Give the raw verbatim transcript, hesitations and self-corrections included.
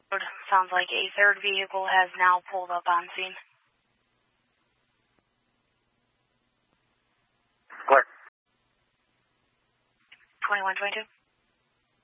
Sounds like a third vehicle has now pulled up on scene. Clear. twenty-one twenty-two.